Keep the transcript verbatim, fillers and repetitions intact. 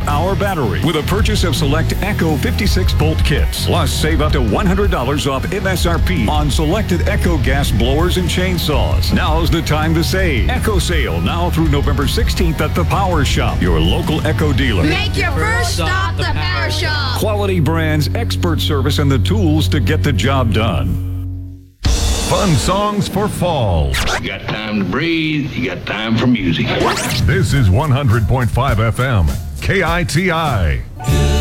hour battery with a purchase of select Echo fifty-six volt kits. Plus, save up to one hundred dollars off M S R P on selected Echo gas blowers and chainsaws. Now's the time to save. Echo sale now through November sixteenth at the Power Shop, your local Echo dealer. Make your first stop the Power Shop. Quality brands, expert service, and the tools to get the job done. Fun songs for fall. You got time to breathe, you got time for music. This is one hundred point five F M, K I T I.